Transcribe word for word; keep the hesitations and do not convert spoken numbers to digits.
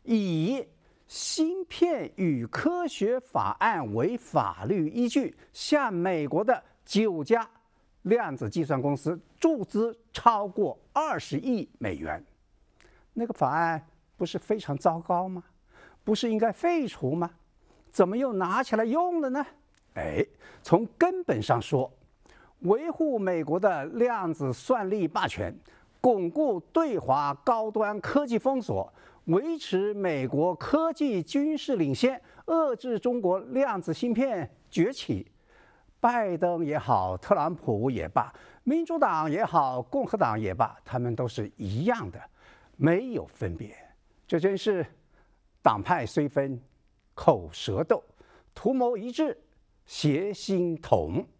以芯片与科学法案为法律依据，向美国的九家量子计算公司注资超过二十亿美元。那个法案不是非常糟糕吗？不是应该废除吗？怎么又拿起来用了呢？哎，从根本上说，维护美国的量子算力霸权，巩固对华高端科技封锁，维持美国科技军事领先，遏制中国量子芯片崛起。拜登也好，特朗普也罢，民主党也好，共和党也罢，他们都是一样的，没有分别。这真是党派虽分，口舌斗，图谋一致，协心同。